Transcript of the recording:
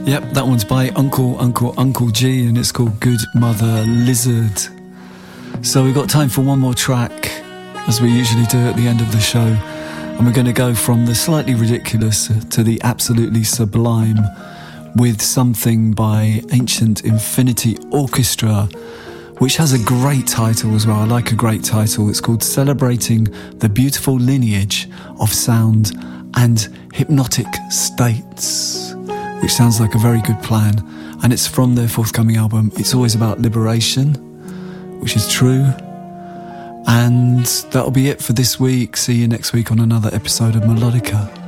Yep, that one's by Uncle G, and it's called Good Mother Lizard. So we've got time for one more track, as we usually do at the end of the show. And we're going to go from the slightly ridiculous to the absolutely sublime with something by Ancient Infinity Orchestra, which has a great title as well. I like a great title. It's called Celebrating the Beautiful Lineage of Sound and Hypnotic States, which sounds like a very good plan. And it's from their forthcoming album, It's Always About Liberation, which is true. And that'll be it for this week. See you next week on another episode of Melodica.